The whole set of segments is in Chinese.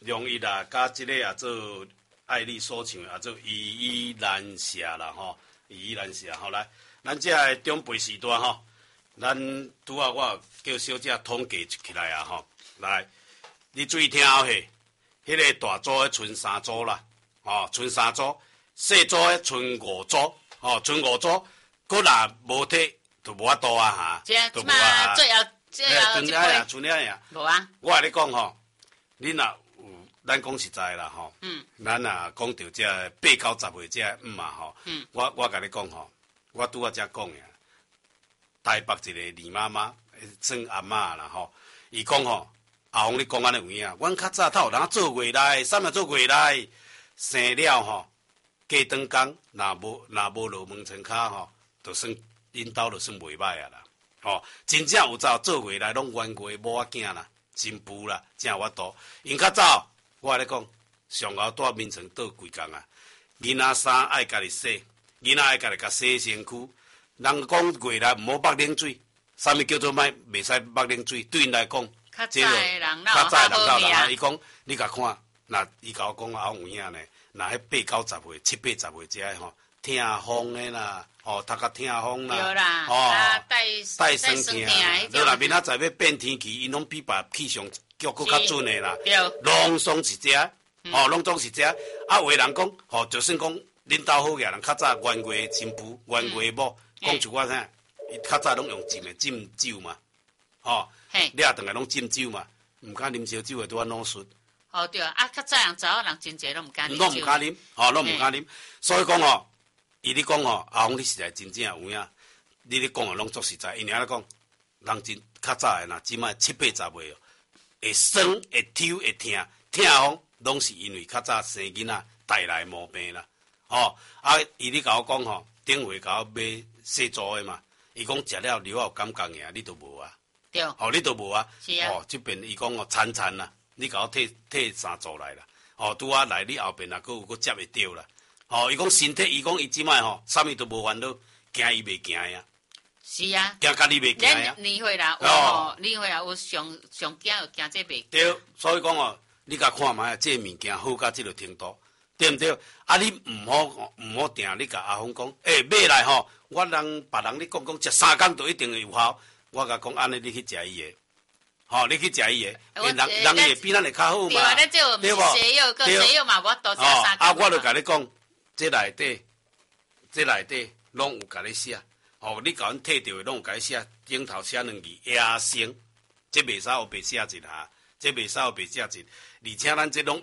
容易啦，甲即个也做爱你所唱，也做依依难舍啦吼，依依难舍吼来，咱这个中辈时段吼，咱拄啊我叫小姐统计起来啊吼，来，你注意听好嘿，迄个大组的剩3组啦，哦，剩3组，细组的剩5组，哦，剩5组，佫若无摕就无法度啊哈， 就无啊，最后剩了呀，剩了呀， 无啊， 我甲你讲吼，你若有，咱讲实在啦吼，咱若讲到这8、9、10岁这嘛吼，我甲你讲吼，我拄仔才讲呀，台北一个李妈妈，算阿嬷啦吼，伊讲吼，阿红你讲安尼有影，阮较早头有人做月来，啥物做月来，生了吼，过长工，若无落门床骹吼，就算因兜就算袂歹啊啦。哦，真正有走做月来，拢冤家某仔囝啦，新妇啦，真有法度。因较早，我咧讲，上后住眠床倒规工啊。囡仔衫爱家己洗，囡仔爱家己甲洗身躯。人讲月来毋好捌冷水，啥物叫做袂使捌冷水？对因来讲， 较早的人较早的人好命。 伊讲，你甲看，若伊甲我讲啊，有影呢。若迄8、9、10岁、7、8、10岁这吼，痛风的啦。哦，头壳痛风啦， 对啦， 哦， 带酸痛，你若明仔载要变天气，因拢比别气象局佫较准的啦，拢总是这，哦，拢总是这。啊，有的人讲，哦，就算讲恁兜好个人较早冤家新妇、冤家某，讲像我啥，伊较早拢用浸酒嘛，哦，你也当来拢浸酒嘛，毋敢啉烧酒的拄啊脑xuất。 哦对啊，较早人查某人真侪拢毋敢啉酒， 拢毋敢啉，哦，拢毋敢啉，所以讲哦。伊咧讲吼，阿红你实在真正有影，你咧讲诶拢足实在。因为咧讲，人真较早诶，若即摆7、8、10岁哦，会酸、会抽、会痛，痛风拢是因为较早生囡仔带来毛病啦。哦，啊，伊咧甲我讲吼，顶回甲我买细组诶嘛，伊讲食了流有感觉尔，你都无啊？ 对， 哦，你都无啊？ 是啊。 哦，即边伊讲哦，惨啦，你甲我摕3组来啦。哦，拄啊来你后边佫有佫接会着啦。哦，伊讲身体，伊讲伊即摆吼，啥物都无烦恼，惊伊袂惊呀。 是啊， 惊家己袂惊呀。 年岁啦，哦，年岁啦，有上惊就惊这袂。 对，所以讲哦，你甲看卖，这物件好到即个程度，对毋对？啊，你毋好定，你甲阿峰讲，买来吼，我人别人你讲食3工就一定会有效，我甲讲安尼，你去食伊个。吼，你去食伊个，人会比咱会较好嘛。 对啊，咱这毋是西药，个西药嘛，我多食3工。 啊，我就甲你讲。这内底拢有甲你写，哦，你甲阮摕到的拢有甲你写，顶头写2字野生，这袂使有白写字哈，这袂使有白写字，而且咱这拢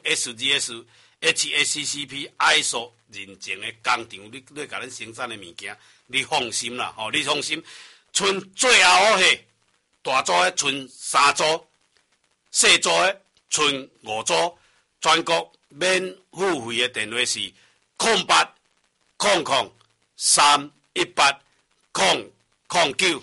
SGS、HACCP、ISO 认证的工厂，你甲咱生产的物件，你放心啦，吼，你放心。剩最后迄大组的剩3组，细组的剩5组，全国免付费的电话是。0800-318-009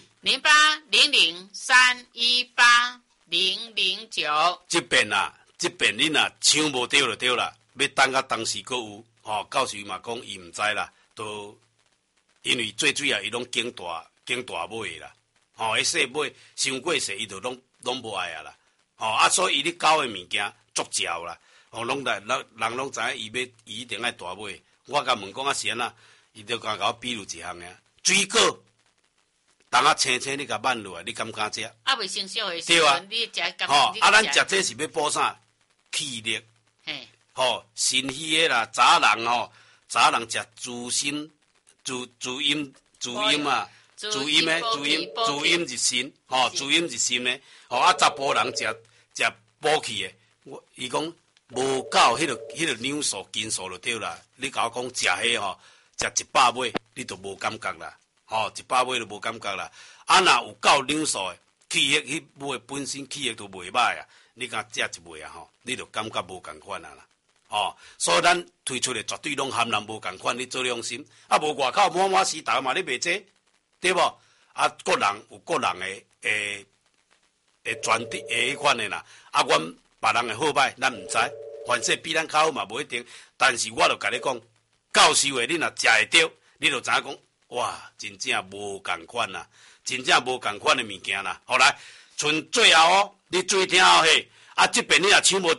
0800-318-009。 这边你若抢无到就对啦，要等到当时佫有，吼，到时嘛讲伊毋知啦，都因为最主要伊拢经大尾啦，吼，迄细尾伤过细，伊就拢无爱啊啦，吼，啊，所以伊咧交的物件足照啦，吼，人拢知影伊一定爱大尾。我甲问讲啊是安怎，伊就甲我比如一项尔，水果，当啊青青你甲挽落来，你敢食？ 啊，未成熟的时阵， 你食敢？ 吼，啊，咱食这是要补啥？气力，吼，肾虚的啦，早人吼，早人食猪心、猪阴啊，猪阴日心，吼，猪阴日心的，吼，啊，查甫人食补气的，伊讲。无够迄个纽素金素就对啦。你甲我讲食迄吼，食100尾，你就无感觉啦。吼，100尾就无感觉啦。啊，若有够纽素的，气液迄尾本身气液都袂歹啊。你甲食一尾啊吼，你就感觉无共款啊啦。吼，所以咱推出的绝对拢含人无共款，你做良心。啊，无外口满时大嘛，你卖这，对无？啊，个人有个人的专题迄款的啦。啊，阮。别人的好歹，咱毋知，反正比咱较好嘛，无一定。但是我就甲你讲，到时候你若食会着，你就知影讲，哇，真正无共款啦，真正无共款的物件啦。好来，剩最后哦，你注意听好嘿。啊，这边你若抢无着，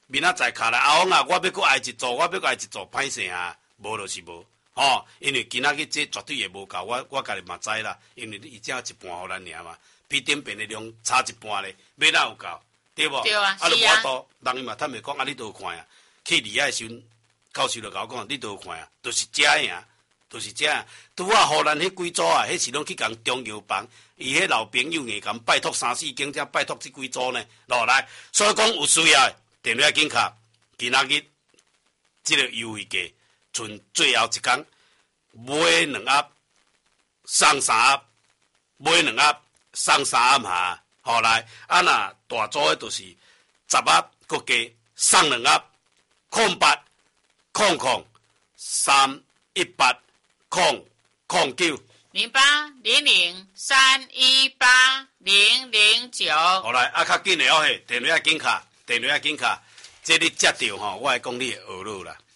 明仔载卡来阿翁啊，我要搁挨一组，歹势啊，无就是无。因为今仔日这绝对会无够，我家己嘛知啦，因为伊只一半互咱尔嘛，比顶边的量差一半咧，要哪有够，对无？ 对啊， 是啊。无人伊嘛坦白讲，你倒看啊，去离海时阵，教授就甲我讲，你倒看啊，就是遮样，就是遮样。拄啊，互咱迄几组啊，迄是拢去共中药房，伊迄老朋友硬共拜托3-4间，才拜托这几组呢，落来。所以讲有需要的电话紧卡，今仔日这个优惠价。剩最后一天，买2盒送3盒，买2盒送3盒嘛，好来，若大组的就是10盒，搁加送2盒，0800-318-009。 0800-318-009。 好来，较紧的嘿，电话紧卡，这你接到我会讲你的学路啦。